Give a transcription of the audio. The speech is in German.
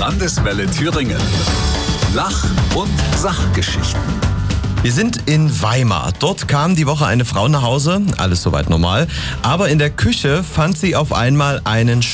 Landeswelle Thüringen. Lach- und Sachgeschichten. Wir sind in Weimar. Dort kam die Woche eine Frau nach Hause, alles soweit normal. Aber in der Küche fand sie auf einmal einen